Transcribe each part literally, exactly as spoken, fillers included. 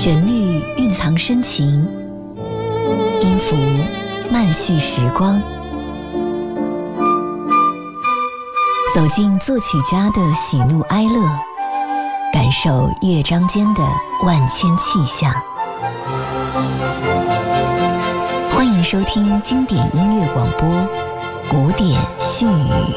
旋律蕴藏深情，音符慢叙时光。走进作曲家的喜怒哀乐，感受乐章间的万千气象。欢迎收听经典音乐广播《古典絮语》。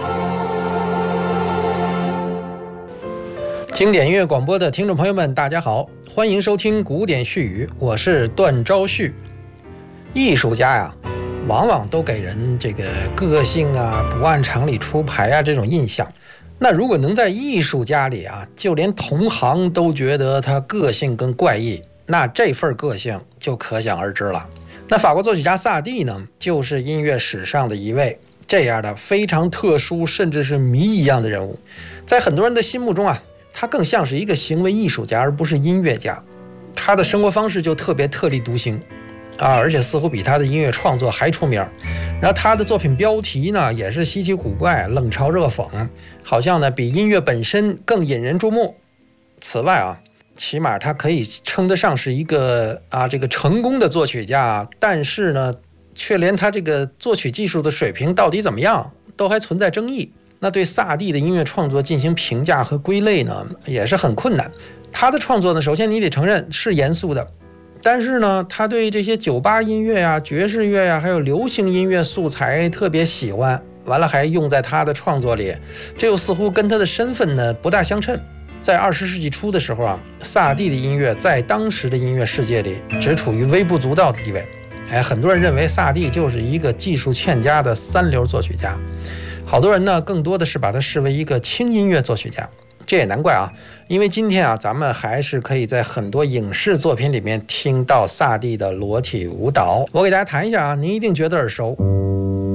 经典音乐广播的听众朋友们，大家好，欢迎收听《古典絮语》，我是段昭旭。艺术家呀，往往都给人这个个性啊、不按常理出牌啊这种印象。那如果能在艺术家里啊，就连同行都觉得他个性跟怪异，那这份个性就可想而知了。那法国作曲家萨蒂呢，就是音乐史上的一位这样的非常特殊，甚至是谜一样的人物。在很多人的心目中啊，他更像是一个行为艺术家，而不是音乐家。他的生活方式就特别特立独行啊，而且似乎比他的音乐创作还出名。然后他的作品标题呢，也是稀奇古怪、冷嘲热讽，好像呢比音乐本身更引人注目。此外啊，起码他可以称得上是一个啊这个成功的作曲家，但是呢，却连他这个作曲技术的水平到底怎么样，都还存在争议。那对萨蒂的音乐创作进行评价和归类呢，也是很困难。他的创作呢，首先你得承认是严肃的，但是呢，他对这些酒吧音乐呀、爵士乐呀，还有流行音乐素材特别喜欢，完了还用在他的创作里，这又似乎跟他的身份呢不大相称。在二十世纪初的时候啊，萨蒂的音乐在当时的音乐世界里只处于微不足道的地位。哎，很多人认为萨蒂就是一个技术欠佳的三流作曲家。好多人呢，更多的是把他视为一个轻音乐作曲家，这也难怪啊，因为今天啊，咱们还是可以在很多影视作品里面听到萨蒂的裸体舞蹈。我给大家弹一下啊，您一定觉得耳熟。